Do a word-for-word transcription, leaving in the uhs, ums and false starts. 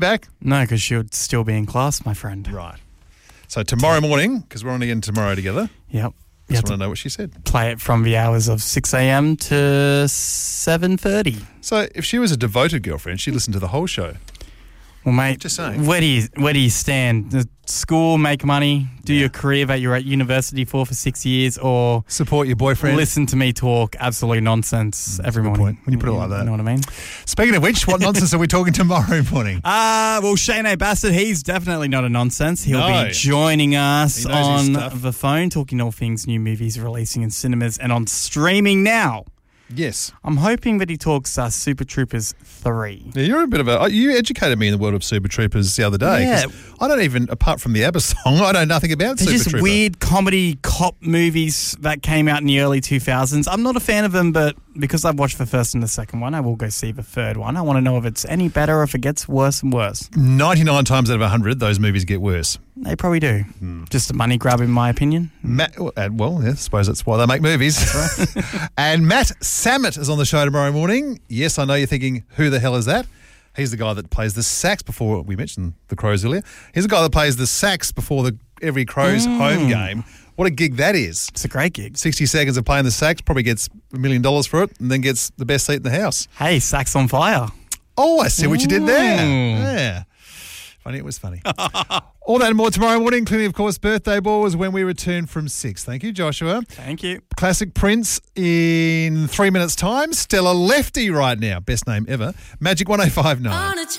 back? No, because she would still be in class, my friend. Right. So tomorrow morning, because we're on again tomorrow together, Yep. I just want to know what she said. Play it from the hours of six a.m. to seven thirty. So if she was a devoted girlfriend, she'd listen to the whole show. Well, mate, Just saying. where do you where do you stand? The school, make money, do Yeah. your career that you're at university for for six years, or Support your boyfriend. listen to me talk absolute nonsense every a good morning? point, when you put it like that. You know what I mean? Speaking of which, what nonsense are we talking tomorrow morning? Uh, well, Shane A. Bassett, he's definitely not a nonsense. He'll No. be joining us He knows his on stuff. the phone, talking all things new movies releasing in cinemas and on streaming now. Yes. I'm hoping that he talks uh, Super Troopers three. Yeah, you're a bit of a... You educated me in the world of Super Troopers the other day. 'cause Yeah. I don't even, apart from the ABBA song, I know nothing about They're Super just Trooper. weird comedy cop movies that came out in the early two thousands. I'm not a fan of them, but because I've watched the first and the second one, I will go see the third one. I want to know if it's any better or if it gets worse and worse. ninety-nine times out of one hundred, those movies get worse. They probably do. Just a money grab, in my opinion. Matt, well, uh, well, yeah, I suppose that's why they make movies. And Matt Samet is on the show tomorrow morning. Yes, I know you're thinking, who the hell is that? He's the guy that plays the sax before, we mentioned the Crows earlier. He's the guy that plays the sax before the every Crows home game. What a gig that is. It's a great gig. sixty seconds of playing the sax, probably gets a million dollars for it, and then gets the best seat in the house. Hey, Sax on Fire. Oh, I see what you did there. Mm. Yeah. Funny, it was funny. All that and more tomorrow morning, including, of course, Birthday Ball is when we return from six. Thank you, Joshua. Thank you. Classic Prince in three minutes' time. Stella Lefty right now. Best name ever. Magic one oh five nine.